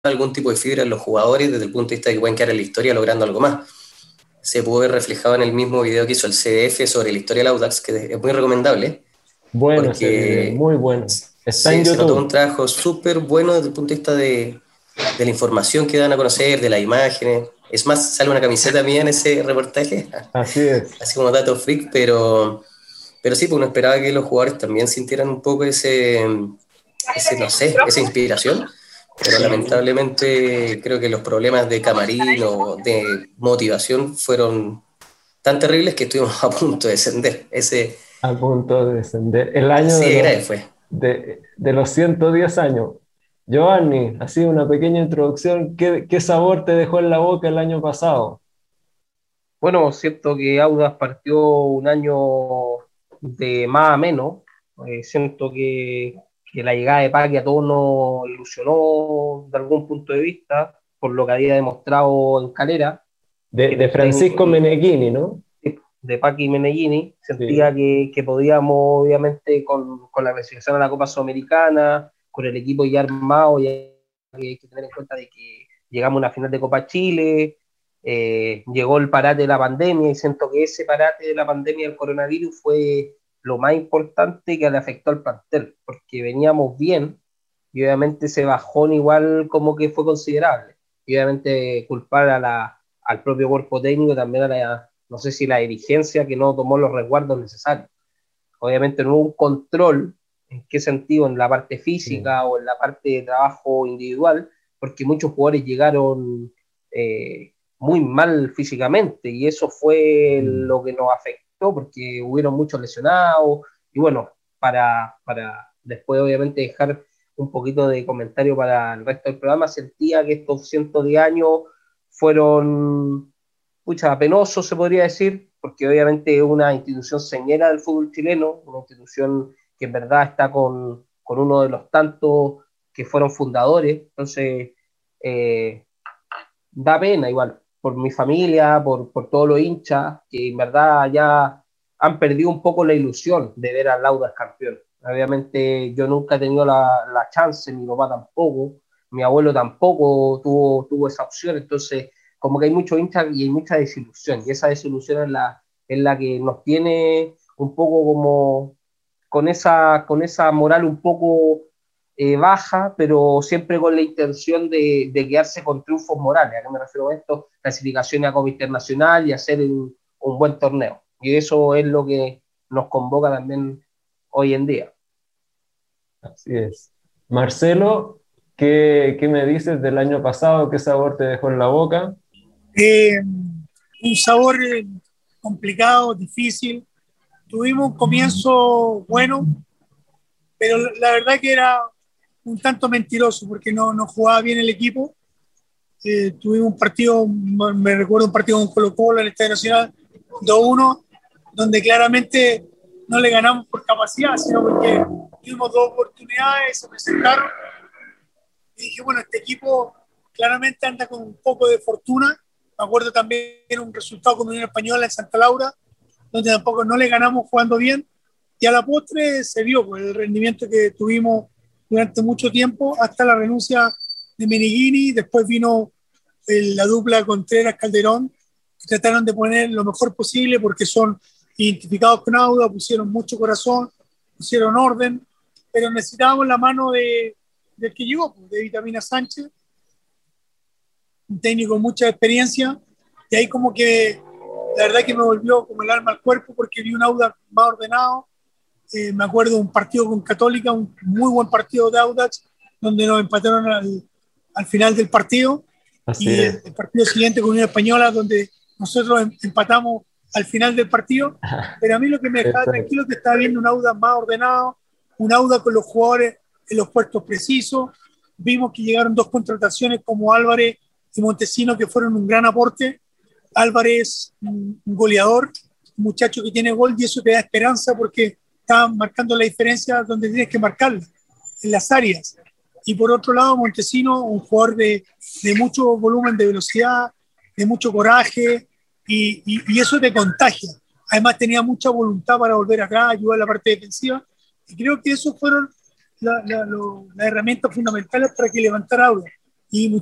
algún tipo de fibra en los jugadores desde el punto de vista de que pueden quedar en la historia logrando algo más. Se pudo ver reflejado en el mismo video que hizo el CDF sobre la historia del Audax, que es muy recomendable, Bueno ese video, porque muy bueno. Está en se notó un YouTube. trabajo súper bueno desde el punto de vista de la información que dan a conocer, de las imágenes. Es más, sale una camiseta mía en ese reportaje, Así es. así como dato freak, pero sí, pues uno esperaba que los jugadores también sintieran un poco no sé, esa inspiración, pero lamentablemente creo que los problemas de camarín o de motivación fueron tan terribles que estuvimos a punto de descender. A punto de descender. El año Así de grave fue. de los 110 años. Giovanni, así una pequeña introducción. ¿Qué sabor te dejó en la boca el año pasado? Bueno, siento que Audas partió un año de más a menos. Siento que la llegada de Paqui a todos nos ilusionó de algún punto de vista, por lo que había demostrado en Calera, que era De un técnico Francisco Meneghini, ¿no? de Paqui Meneghini. Sí. Sentía que podíamos, obviamente, con la clasificación a la Copa Sudamericana, con el equipo ya armado, ya que hay que tener en cuenta de que llegamos a una final de Copa Chile. Llegó el parate de la pandemia y siento que ese parate de la pandemia del coronavirus fue lo más importante que le afectó al plantel, porque veníamos bien y obviamente ese bajón igual como que fue considerable. Y obviamente culpar al propio cuerpo técnico, también a no sé si la dirigencia que no tomó los resguardos necesarios. Obviamente no hubo un control, ¿en qué sentido? En la parte Sí. física o en la parte de trabajo individual, porque muchos jugadores llegaron muy mal físicamente y eso fue Mm. lo que nos afectó porque hubieron muchos lesionados y bueno, para después obviamente dejar un poquito de comentario para el resto del programa, sentía que estos cientos de años fueron pucha, penosos, se podría decir, porque obviamente es una institución señera del fútbol chileno, una institución que en verdad está con uno de los tantos que fueron fundadores, entonces da pena igual, por mi familia, por todos los hinchas, que en verdad ya han perdido un poco la ilusión de ver al Audax campeón. Obviamente yo nunca he tenido la chance, mi papá tampoco, mi abuelo tampoco tuvo esa opción, entonces como que hay muchos hinchas y hay mucha desilusión, y esa desilusión es la que nos tiene un poco como con esa moral un poco baja, pero siempre con la intención de quedarse con triunfos morales. ¿A qué me refiero a esto? Clasificación a Copa Internacional y hacer un buen torneo. Y eso es lo que nos convoca también hoy en día. Así es. Marcelo, ¿qué me dices del año pasado? ¿Qué sabor te dejó en la boca? Eh, un sabor complicado, difícil. Tuvimos un comienzo bueno, pero la verdad que era un tanto mentiroso porque no jugaba bien el equipo. Tuvimos un partido, me recuerdo un partido con Colo-Colo en el Estadio Nacional 2-1, donde claramente no le ganamos por capacidad, sino porque tuvimos dos oportunidades, se presentaron y dije, bueno, este equipo claramente anda con un poco de fortuna. Me acuerdo también un resultado con Unión Española en Santa Laura, donde tampoco no le ganamos jugando bien. Y a la postre se vio por el rendimiento que tuvimos durante mucho tiempo, hasta la renuncia de Meneghini. Después vino la dupla Contreras-Calderón, que trataron de poner lo mejor posible porque son identificados con Auda, pusieron mucho corazón, pusieron orden, pero necesitábamos la mano del que llegó, de Vitamina Sánchez, un técnico con mucha experiencia, y ahí como que la verdad que me volvió como el alma al cuerpo porque vi un Audax más ordenado. Me acuerdo de un partido con Católica, un muy buen partido de Audax, donde nos empataron al final del partido, Así y es. el partido siguiente con Unión Española, donde nosotros empatamos al final del partido. Pero a mí lo que me dejaba Perfecto. tranquilo es que estaba viendo un Audax más ordenado, un Audax con los jugadores en los puestos precisos. Vimos que llegaron dos contrataciones como Álvarez y Montesino, que fueron un gran aporte. Álvarez, un goleador, un muchacho que tiene gol, y eso te da esperanza porque está marcando la diferencia donde tienes que marcarla, en las áreas. Y por otro lado, Montesino, un jugador de mucho volumen de velocidad, de mucho coraje, y eso te contagia. Además tenía mucha voluntad para volver acá, ayudar a la parte defensiva, y creo que esos fueron las herramientas fundamentales para que levantara Auda. y